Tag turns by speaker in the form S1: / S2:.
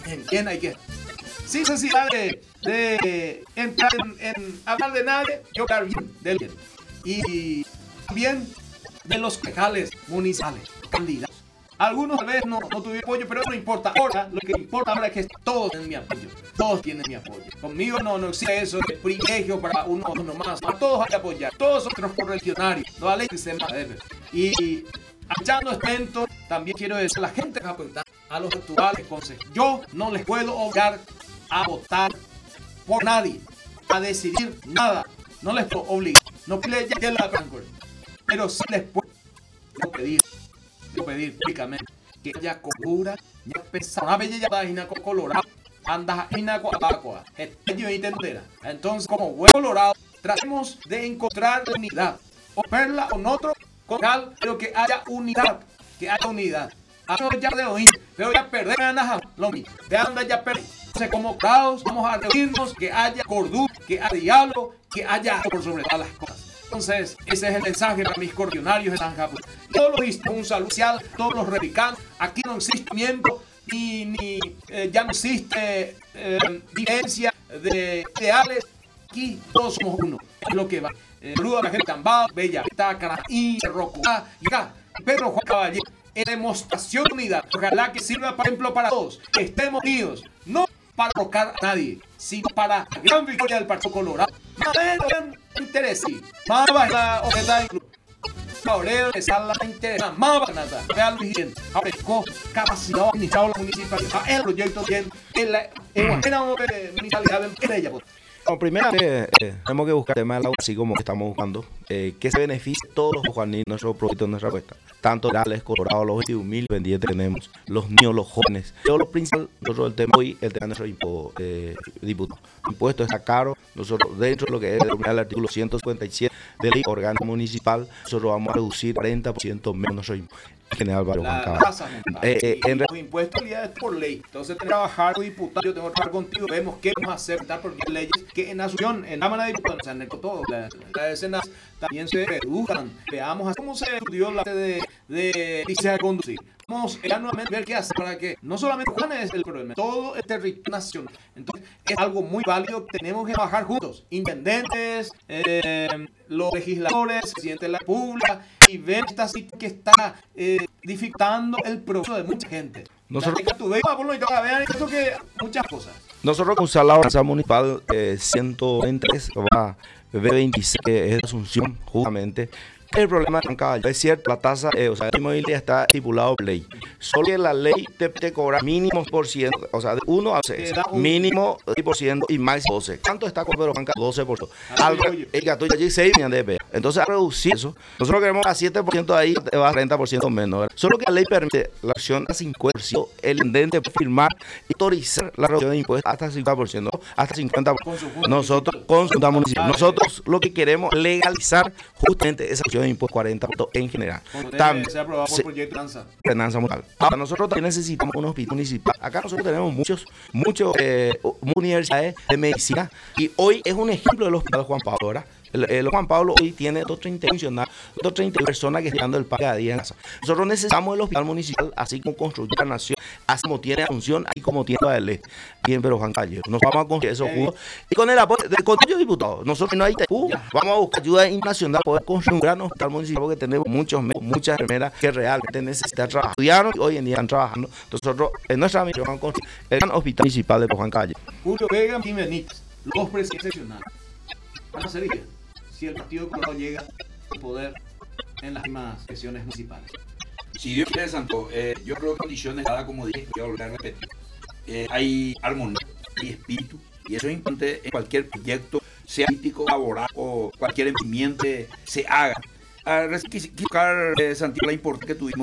S1: en quién hay que... Sin necesidad de entrar en hablar de nadie, yo hablar bien de él. Y también de los concejales municipales, candidatos. Algunos tal vez no tuvieron apoyo, pero no importa. Ahora, lo que importa ahora es que todos tienen mi apoyo. Todos tienen mi apoyo. Conmigo no existe eso de privilegio para uno más. A todos hay que apoyar. Todos son nuestros correligionarios. No vale que se debe. Y echando este evento, también quiero decir a la gente que va a apuntar, a los actuales consejos. Yo no les puedo obligar a votar por nadie, a decidir nada. No les puedo obligar. No les llegue la Frankfurt. Pero sí les puedo pedir públicamente que haya cordura, ya pensar una bella página con colorado, andas a con agua, yo entendera. Entonces, como buen colorado, tratemos de encontrar unidad, o verla con otro, con tal, pero que haya unidad, ya de oír, pero ya perder ganas lo mismo, de andar ya perder. Entonces, como caos, vamos a reunirnos, que haya cordura, que haya diálogo, que haya por sobre todas las cosas. Entonces, ese es el mensaje para mis correligionarios de San Japón. Todos los un saludo social, todos los republicanos. Aquí no existe miembro, ya no existe diferencia de ideales. Aquí todos somos uno. Es lo que va. Saludo a la gente de Tambao, Bella Vista, Caraí, Rocua, y acá, Pedro Juan Caballero. En demostración de unidad. Ojalá que sirva, por ejemplo, para todos. Que estemos unidos. No para tocar a nadie, sino para la gran victoria del Partido Colorado. Más interés, sí. Más baja objeta incluso. Aurelio de Sala interesa. Más banata. Vean lo siguiente. Aprecó capacidad de administrar la municipalidad. El proyecto bien. Era una municipalidad en ella.
S2: Bueno, primero tenemos que buscar el tema del agua, así como estamos buscando que se beneficie todos los juaninos, nuestros productos, nuestra cuesta. Tanto Reales, Colorado, los 21.000 pendientes tenemos, los niños, los jóvenes. Pero lo principal, nosotros el tema hoy, el tema de nuestro diputado. El impuesto está caro, nosotros dentro de lo que es el artículo 157 de la ley orgánica municipal, nosotros vamos a reducir 40% menos nuestro impuesto. General Barrio Juan Cabal.
S1: Los impuestos es por ley. Entonces, tengo que trabajar con diputados. Yo tengo que trabajar contigo. Vemos qué vamos a hacer, porque hay leyes que en Asunción, en la Cámara de Diputados, se han hecho todo. Las escenas también se reduzcan. Veamos cómo se estudió la de licencia de conducir. Vamos a nuevamente ver qué hacer para que no solamente Juan es el problema, todo el territorio nacional. Entonces, es algo muy válido. Tenemos que trabajar juntos. Intendentes, los legisladores, el presidente de la República, y ver esta situación que está dificultando el proceso de mucha gente. Nosotros muchas cosas.
S2: Nosotros con la ordenanza municipal 123 va B26, que es de Asunción, justamente. El problema de Caballo es cierto, la tasa, el inmobiliaria está estipulado por ley. Solo que la ley te cobra mínimo por ciento, o sea, de 1 a 6, mínimo 10% y máximo 12. ¿Cuánto está con Pedro Juanca? 12%. El gato ya allí 6 millones de pesos. Entonces, a reducir eso, nosotros queremos a 7% ahí, te va a 30% menos, ¿verdad? Solo que la ley permite la acción a 50%, el intendente puede firmar y autorizar la reducción de impuestos hasta 50%, hasta 50%. Nosotros, con Junta Municipal, nosotros lo que queremos es legalizar justamente esa acción de impuestos 40% en general.
S1: También se aprobado por proyecto
S2: Finanza Municipal. Ahora, nosotros también necesitamos un hospital municipal. Acá nosotros tenemos muchas universidades de medicina y hoy es un ejemplo del Hospital Juan Pablo, ¿verdad? El Juan Pablo hoy tiene 230 funcionarios, 230 personas que están dando el pago cada día en casa. Nosotros necesitamos el hospital municipal, así como construir la nación, así como tiene Asunción, así como tiene la ley, aquí en Pedro Juan Caballero. Nos vamos a construir eso juntos. Y con el apoyo del Consejo de Diputados, nosotros no hay vamos a buscar ayuda internacional para poder construir un gran hospital municipal, porque tenemos muchas enfermeras que realmente necesitan trabajar. Estudiaron y hoy en día están trabajando. Nosotros, en nuestra misión, vamos a construir el gran hospital municipal de Pedro Juan Caballero.
S1: Julio Vega y Benítez, los presidentes seccionales. ¿Cómo sería si el Partido Colorado llega al poder en las mismas sesiones municipales?
S3: Si Dios quiere, Santo, yo creo que condiciones, cada como dije, voy a volver a repetir, hay armonía, hay espíritu, y eso es importante en cualquier proyecto, sea político, laboral o cualquier emprendimiento se haga. Quiero Santiago, la importancia que tuvimos